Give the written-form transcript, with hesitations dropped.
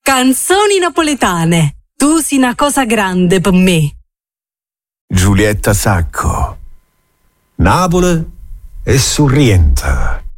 Canzoni napoletane. Tu sei una cosa grande per me. Giulietta Sacco. Napoli è sorriente.